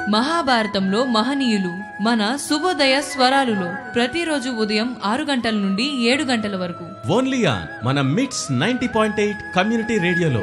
మహాభారతంలో మహనీయులు మన శుభోదయ స్వరాలులో ప్రతిరోజు ఉదయం 6 గంటల నుండి 7 గంటల వరకు ఓన్లీ ఆన్ మన మిట్స్ 90.8 కమ్యూనిటీ రేడియోలో.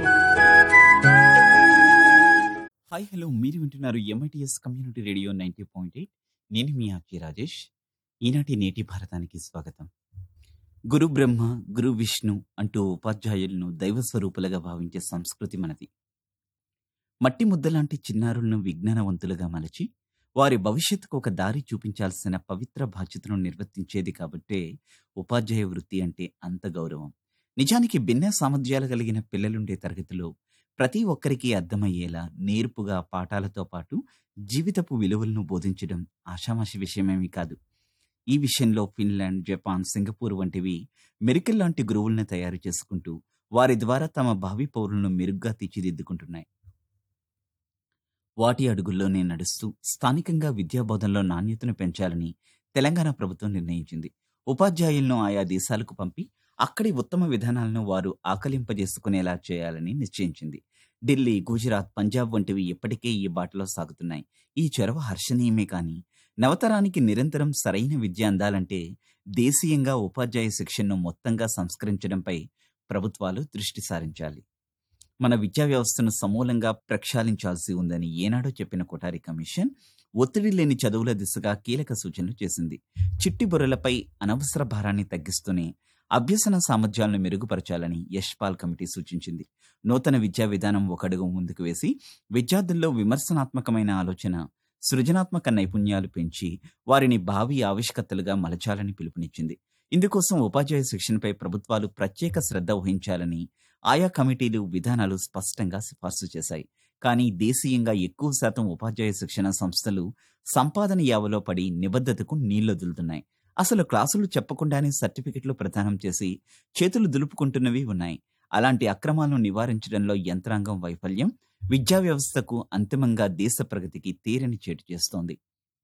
హాయ్ హలో, మీరు వింటున్నారు ఎంఐటిఎస్ కమ్యూనిటీ రేడియో 90.8. నేను మీ ఆర్జే రాజేష్. ఈనాటి నేటి భారతానికి స్వాగతం. గురు బ్రహ్మ గురు విష్ణు అంటూ ఉపాధ్యాయులను దైవ స్వరూపులుగా భావించే సంస్కృతి మనది. మట్టి ముద్దలాంటి చిన్నారులను విజ్ఞానవంతులుగా మలచి వారి భవిష్యత్తుకు ఒక దారి చూపించాల్సిన పవిత్ర బాధ్యతను నిర్వర్తించేది కాబట్టే ఉపాధ్యాయ వృత్తి అంటే అంత గౌరవం. నిజానికి భిన్న సామర్థ్యాలు కలిగిన పిల్లలుండే తరగతిలో ప్రతి ఒక్కరికి అర్థమయ్యేలా నేర్పుగా పాఠాలతో పాటు జీవితపు విలువలను బోధించడం ఆషామాషి విషయమేమీ కాదు. ఈ విషయంలో ఫిన్లాండ్, జపాన్, సింగపూర్ వంటివి మెరికల్ లాంటి గురువులను తయారు చేసుకుంటూ వారి ద్వారా తమ భావి పౌరులను మెరుగ్గా తీర్చిదిద్దుకుంటున్నాయి. వాటి అడుగుల్లోనే నడుస్తూ స్థానికంగా విద్యాబోధనలో నాణ్యతను పెంచాలని తెలంగాణ ప్రభుత్వం నిర్ణయించింది. ఉపాధ్యాయులను ఆయా దేశాలకు పంపి అక్కడి ఉత్తమ విధానాలను వారు ఆకలింపజేసుకునేలా చేయాలని నిశ్చయించింది. ఢిల్లీ, గుజరాత్, పంజాబ్ వంటివి ఇప్పటికే ఈ బాటలో సాగుతున్నాయి. ఈ చొరవ హర్షణీయమే కానీ నవతరానికి నిరంతరం సరైన విద్య అందాలంటే దేశీయంగా ఉపాధ్యాయ శిక్షణను మొత్తంగా సంస్కరించడంపై ప్రభుత్వాలు దృష్టి సారించాలి. మన విద్యా వ్యవస్థను సమూలంగా ప్రక్షాళించాల్సి ఉందని ఏనాడో చెప్పిన కొఠారి కమిషన్ ఒత్తిడి లేని చదువుల దిశగా కీలక సూచనలు చేసింది. చిట్టి బుర్రలపై అనవసర భారాన్ని తగ్గిస్తూనే అభ్యసన సామర్థ్యాలను మెరుగుపరచాలని యశ్పాల్ కమిటీ సూచించింది. నూతన విద్యా విధానం ఒక అడుగు ముందుకు వేసి విద్యార్థుల్లో విమర్శనాత్మకమైన ఆలోచన, సృజనాత్మక నైపుణ్యాలు పెంచి వారిని భావి ఆవిష్కర్తలుగా మలచాలని పిలుపునిచ్చింది. ఇందుకోసం ఉపాధ్యాయ శిక్షణపై ప్రభుత్వాలు ప్రత్యేక శ్రద్ధ వహించాలని ఆయా కమిటీలు విధానాలు స్పష్టంగా సిఫార్సు చేశాయి. కానీ దేశీయంగా ఎక్కువ శాతం ఉపాధ్యాయ శిక్షణ సంస్థలు సంపాదన యావలో పడి నిబద్ధతకు నీళ్లొదులుతున్నాయి. అసలు క్లాసులు చెప్పకుండానే సర్టిఫికెట్లు ప్రదానం చేసి చేతులు దులుపుకుంటున్నవి ఉన్నాయి. అలాంటి అక్రమాలను నివారించడంలో యంత్రాంగం వైఫల్యం విద్యా వ్యవస్థకు అంతిమంగా దేశ ప్రగతికి తీరని చేటు చేస్తోంది.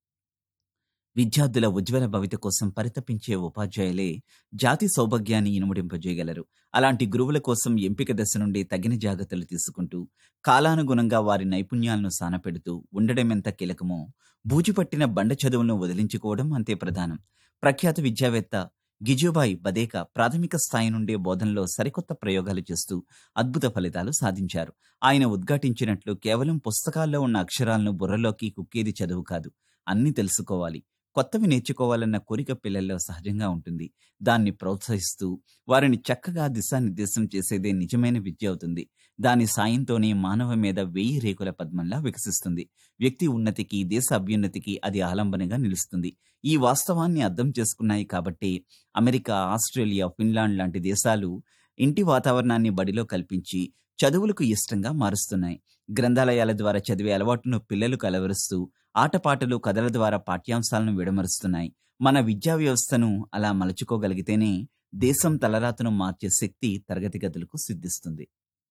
విద్యార్థుల ఉజ్వల భవిత కోసం పరితపించే ఉపాధ్యాయులే జాతి సౌభాగ్యాన్ని ఇనుమడింపజేయగలరు. అలాంటి గురువుల కోసం ఎంపిక దశ నుండి తగిన జాగ్రత్తలు తీసుకుంటూ కాలానుగుణంగా వారి నైపుణ్యాలను సానపెడుతూ ఉండడమెంత కీలకమో బూజుపట్టిన బండ చదువులను వదిలించుకోవడం అంతే ప్రధానం. ప్రఖ్యాత విద్యావేత్త గిజుభాయ్ బదేకా ప్రాథమిక స్థాయి నుండే బోధనలో సరికొత్త ప్రయోగాలు చేస్తూ అద్భుత ఫలితాలు సాధించారు. ఆయన ఉద్ఘాటించినట్లు కేవలం పుస్తకాల్లో ఉన్న అక్షరాలను బుర్రలోకి కుక్కేది చదువు కాదు, అన్ని తెలుసుకోవాలి, కొత్తవి నేర్చుకోవాలన్న కోరిక పిల్లల్లో సహజంగా ఉంటుంది. దాన్ని ప్రోత్సహిస్తూ వారిని చక్కగా దిశానిర్దేశం చేసేదే నిజమైన విద్య అవుతుంది. దాని సాయంతోనే మానవ మీద 1000 రేకుల పద్మంలా వికసిస్తుంది. వ్యక్తి ఉన్నతికి, దేశ అభ్యున్నతికి అది ఆలంబనగా నిలుస్తుంది. ఈ వాస్తవాన్ని అర్థం చేసుకున్నాయి కాబట్టి అమెరికా, ఆస్ట్రేలియా, ఫిన్లాండ్ లాంటి దేశాలు ఇంటి వాతావరణాన్ని బడిలో కల్పించి చదువులకు ఇష్టంగా మారుస్తున్నాయి. గ్రంథాలయాల ద్వారా చదివే అలవాటును పిల్లలకు అలవరుస్తూ ఆటపాటలు, కథల ద్వారా పాఠ్యాంశాలను విడమరుస్తున్నాయి. మన విద్యా వ్యవస్థను అలా మలుచుకోగలిగితేనే దేశం తలరాతను మార్చే శక్తి తరగతి గదులకు సిద్ధిస్తుంది.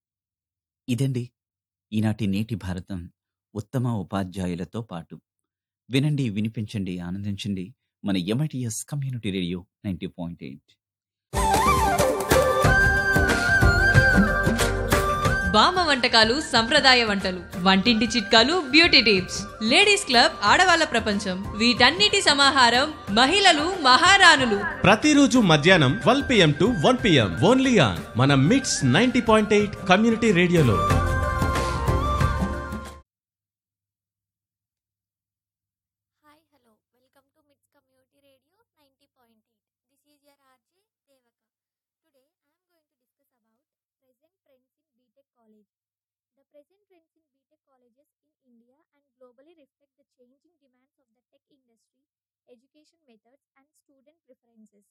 ఇదండి ఈనాటి నేటి భారతం ఉత్తమ ఉపాధ్యాయులతో పాటు. వినండి, వినిపించండి, ఆనందించండి. మన ఎంఐటిఎస్ కమ్యూనిటీ రేడియో 90.8. బామ్మ వంటకాలు, సంప్రదాయ వంటలు, వంటింటి చిట్కాలు, బ్యూటీ టిప్స్, లేడీస్ క్లబ్, ఆడవాళ్ళ ప్రపంచం, వీటన్నిటి సమాహారం మహిళలు మహారాణులు. ప్రతిరోజు మధ్యాహ్నం 12 PM to 1 PM only on మన మిట్స్ 90.8 కమ్యూనిటీ రేడియోలో. Hi, hello. Welcome to MITS Community Radio 90.8. This is your RJ Devaka. Today I am going to discuss about present trends in BTech college. The present trends in BTech colleges in India and globally reflect the changing demands of the tech industry, education methods and student preferences.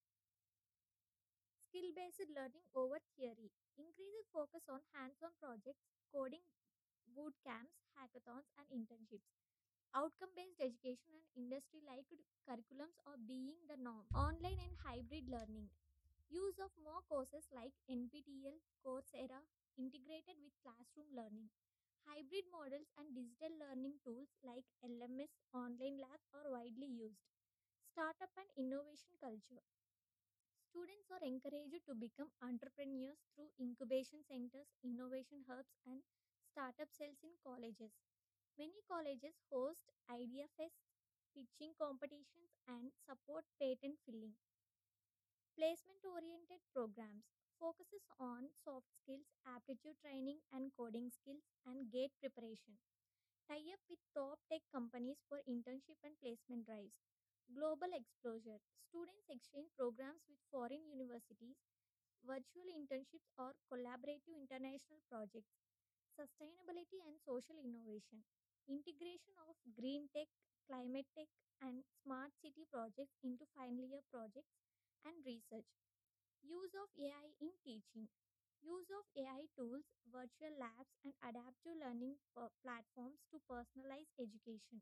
Skill-based learning over theory. Increased focus on hands-on projects, coding boot camps, hackathons and internships. Outcome-based education and industry-like curriculums are being the norm. Online and hybrid learning. Use of more courses like NPTEL, Coursera, integrated with classroom learning. Hybrid models and digital learning tools like LMS, online labs are widely used. Startup and innovation culture. Students are encouraged to become entrepreneurs through incubation centers, innovation hubs, and startup cells in colleges. Many colleges host idea fests, pitching competitions, and support patent filling. Placement oriented programs focuses on soft skills, aptitude training, and coding skills, and gate preparation. Tie up with top tech companies for internship and placement drives. Global exposure. Students exchange programs with foreign universities, virtual internships, or collaborative international projects. Sustainability and social innovation. Integration of green tech, climate tech, and smart city projects into final year projects and research. Use of AI in teaching. Use of AI tools, virtual labs, and adaptive learning platforms to personalize education.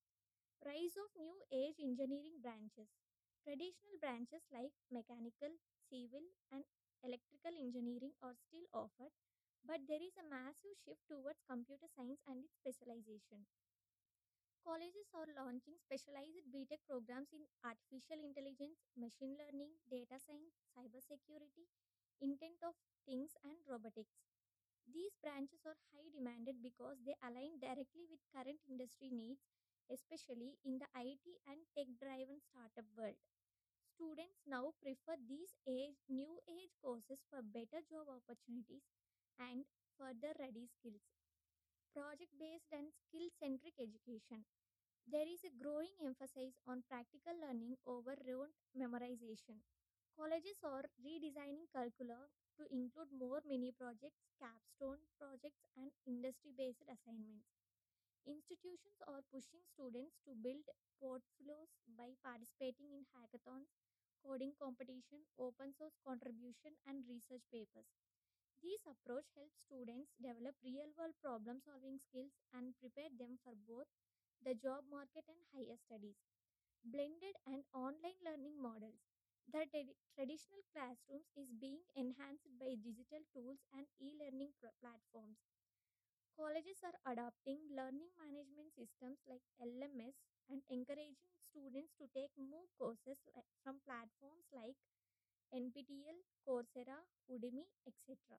Rise of new age engineering branches. Traditional branches like mechanical, civil, and electrical engineering are still offered, but there is a massive shift towards computer science and its specialization. Colleges are launching specialized BTech programs in artificial intelligence, machine learning, data science, cybersecurity, Internet of Things, and robotics. These branches are high demanded because they align directly with current industry needs, especially in the IT and tech driven startup world. Students now prefer these new age courses for better job opportunities and further ready skills. Project based and skill centric education. There is a growing emphasis on practical learning over rote memorization. Colleges are redesigning curricula to include more mini projects, capstone projects, and industry based assignments. Institutions are pushing students to build portfolios by participating in hackathons, coding competition, open source contribution, and research papers. This approach helps students develop real world problem solving skills and prepare them for both the job market and higher studies. Blended and online learning models. The traditional classrooms is being enhanced by digital tools and e-learning platforms. Colleges are adopting learning management systems like LMS and encouraging students to take MOOC courses from platforms like NPTEL, Coursera, Udemy, etc.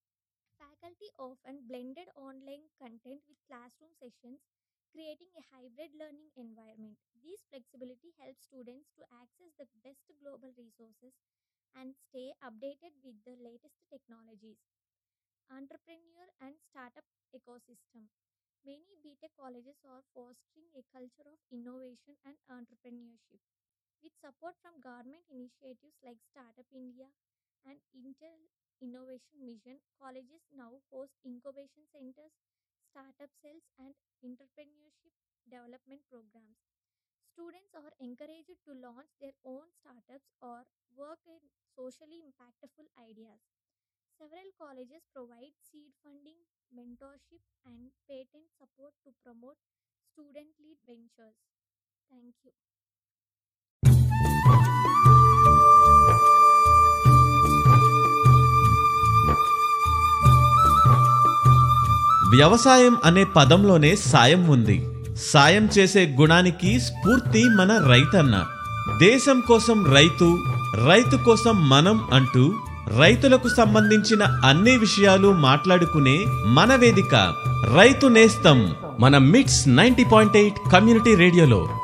Faculty often blended online content with classroom sessions, creating a hybrid learning environment. This flexibility helps students to access the best global resources and stay updated with the latest technologies. Entrepreneur and startup ecosystem. Many BTech colleges are fostering a culture of innovation and entrepreneurship. With support from government initiatives like Startup India and Intel Innovation Mission, colleges now host incubation centers, startup cells, and entrepreneurship development programs. Students are encouraged to launch their own startups or work in socially impactful ideas. Several colleges provide seed funding, mentorship, and patent support to promote student led ventures. Thank you. వ్యవసాయం అనే పదంలోనే సాయం ఉంది. సాయం చేసే గుణానికి స్ఫూర్తి మన రైతన్న. దేశం కోసం రైతు, రైతు కోసం మనం అంటూ రైతులకు సంబంధించిన అన్ని విషయాలు మాట్లాడుకునే మన వేదిక రైతు నేస్తం మన మిట్స్ 90.8 కమ్యూనిటీ రేడియోలో.